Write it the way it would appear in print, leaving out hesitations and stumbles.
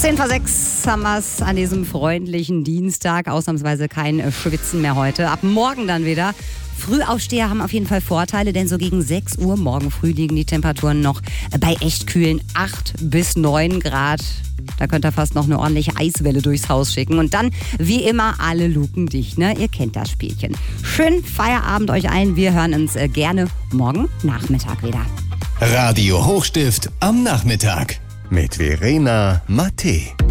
10:06 haben wir es an diesem freundlichen Dienstag. Ausnahmsweise kein Schwitzen mehr heute. Ab morgen dann wieder. Frühaufsteher haben auf jeden Fall Vorteile, denn so gegen 6 Uhr morgen früh liegen die Temperaturen noch bei echt kühlen 8 bis 9 Grad. Da könnt ihr fast noch eine ordentliche Eiswelle durchs Haus schicken. Und dann, wie immer, alle Luken dicht, ne? Ihr kennt das Spielchen. Schönen Feierabend euch allen. Wir hören uns gerne morgen Nachmittag wieder. Radio Hochstift am Nachmittag mit Verena Mattei.